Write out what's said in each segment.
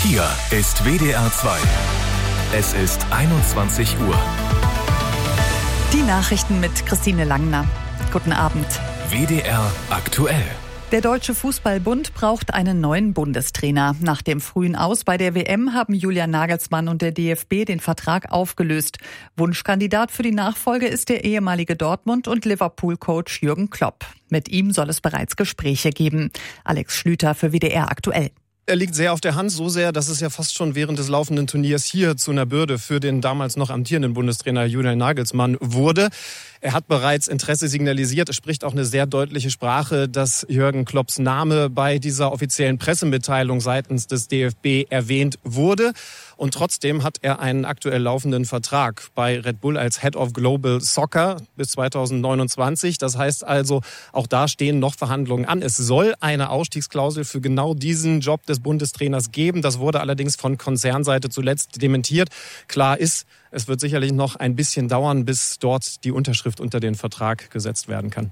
Hier ist WDR 2. Es ist 21 Uhr. Die Nachrichten mit Christine Langner. Guten Abend. WDR aktuell. Der Deutsche Fußballbund braucht einen neuen Bundestrainer. Nach dem frühen Aus bei der WM haben Julian Nagelsmann und der DFB den Vertrag aufgelöst. Wunschkandidat für die Nachfolge ist der ehemalige Dortmund- und Liverpool-Coach Jürgen Klopp. Mit ihm soll es bereits Gespräche geben. Alex Schlüter für WDR aktuell. Er liegt sehr auf der Hand, so sehr, dass es ja fast schon während des laufenden Turniers hier zu einer Bürde für den damals noch amtierenden Bundestrainer Julian Nagelsmann wurde. Er hat bereits Interesse signalisiert. Es spricht auch eine sehr deutliche Sprache, dass Jürgen Klopps Name bei dieser offiziellen Pressemitteilung seitens des DFB erwähnt wurde. Und trotzdem hat er einen aktuell laufenden Vertrag bei Red Bull als Head of Global Soccer bis 2029. Das heißt also, auch da stehen noch Verhandlungen an. Es soll eine Ausstiegsklausel für genau diesen Job des Bundestrainers geben. Das wurde allerdings von Konzernseite zuletzt dementiert. Klar ist, es wird sicherlich noch ein bisschen dauern, bis dort die Unterschrift unter den Vertrag gesetzt werden kann.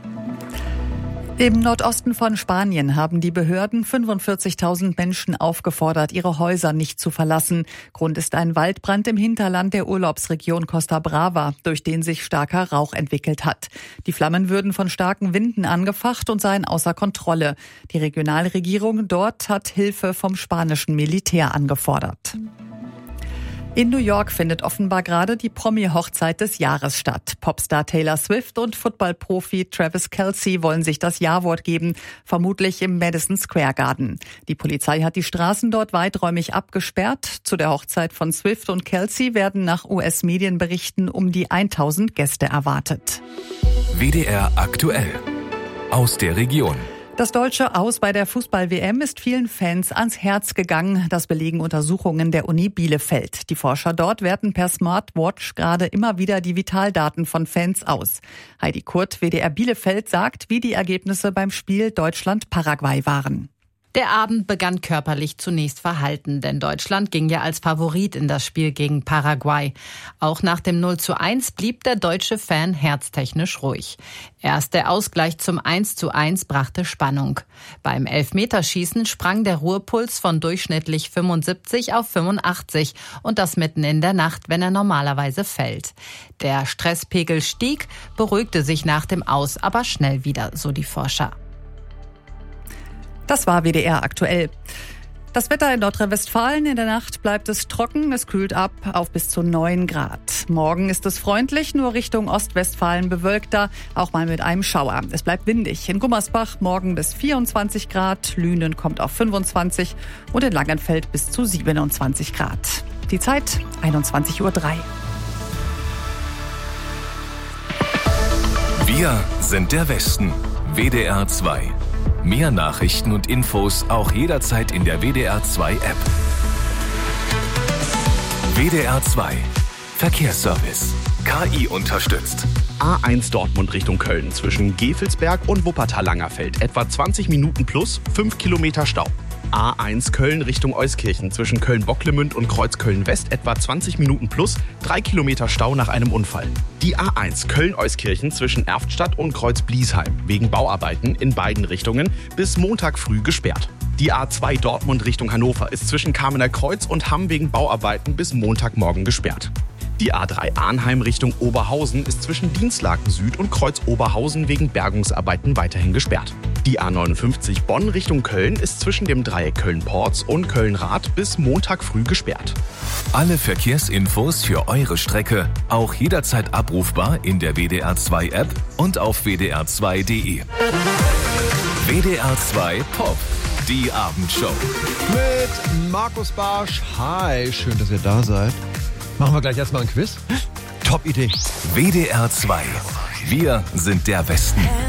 Im Nordosten von Spanien haben die Behörden 45.000 Menschen aufgefordert, ihre Häuser nicht zu verlassen. Grund ist ein Waldbrand im Hinterland der Urlaubsregion Costa Brava, durch den sich starker Rauch entwickelt hat. Die Flammen würden von starken Winden angefacht und seien außer Kontrolle. Die Regionalregierung dort hat Hilfe vom spanischen Militär angefordert. In New York findet offenbar gerade die Promi-Hochzeit des Jahres statt. Popstar Taylor Swift und Footballprofi Travis Kelce wollen sich das Ja-Wort geben, vermutlich im Madison Square Garden. Die Polizei hat die Straßen dort weiträumig abgesperrt. Zu der Hochzeit von Swift und Kelce werden nach US-Medienberichten um die 1000 Gäste erwartet. WDR aktuell. Aus der Region. Das deutsche Aus bei der Fußball-WM ist vielen Fans ans Herz gegangen. Das belegen Untersuchungen der Uni Bielefeld. Die Forscher dort werten per Smartwatch gerade immer wieder die Vitaldaten von Fans aus. Heidi Kurt, WDR Bielefeld, sagt, wie die Ergebnisse beim Spiel Deutschland-Paraguay waren. Der Abend begann körperlich zunächst verhalten, denn Deutschland ging ja als Favorit in das Spiel gegen Paraguay. Auch nach dem 0:1 blieb der deutsche Fan herztechnisch ruhig. Erst der Ausgleich zum 1:1 brachte Spannung. Beim Elfmeterschießen sprang der Ruhepuls von durchschnittlich 75 auf 85 und das mitten in der Nacht, wenn er normalerweise fällt. Der Stresspegel stieg, beruhigte sich nach dem Aus aber schnell wieder, so die Forscher. Das war WDR aktuell. Das Wetter in Nordrhein-Westfalen: in der Nacht bleibt es trocken, es kühlt ab auf bis zu 9 Grad. Morgen ist es freundlich, nur Richtung Ostwestfalen bewölkter, auch mal mit einem Schauer. Es bleibt windig. In Gummersbach morgen bis 24 Grad, Lünen kommt auf 25 und in Langenfeld bis zu 27 Grad. Die Zeit 21:03 Uhr. Wir sind der Westen. WDR 2. Mehr Nachrichten und Infos auch jederzeit in der WDR 2 App. WDR 2. Verkehrsservice. KI unterstützt. A1 Dortmund Richtung Köln zwischen Gevelsberg und Wuppertal-Langerfeld. Etwa 20 Minuten plus 5 Kilometer Stau. A1 Köln Richtung Euskirchen zwischen Köln-Bocklemünd und Kreuzköln-West etwa 20 Minuten plus 3 Kilometer Stau nach einem Unfall. Die A1 Köln-Euskirchen zwischen Erftstadt und Kreuz-Bliesheim wegen Bauarbeiten in beiden Richtungen bis Montag früh gesperrt. Die A2 Dortmund Richtung Hannover ist zwischen Kamener Kreuz und Hamm wegen Bauarbeiten bis Montagmorgen gesperrt. Die A3 Arnheim Richtung Oberhausen ist zwischen Dienstlaken Süd und Kreuz Oberhausen wegen Bergungsarbeiten weiterhin gesperrt. Die A59 Bonn Richtung Köln ist zwischen dem Dreieck Köln-Porz und Köln-Rath bis Montag früh gesperrt. Alle Verkehrsinfos für eure Strecke auch jederzeit abrufbar in der WDR 2 App und auf wdr2.de. WDR 2 Pop. Die Abendshow. Mit Markus Barsch. Hi, schön, dass ihr da seid. Machen wir gleich erstmal ein Quiz? Top Idee. WDR 2. Wir sind der Westen.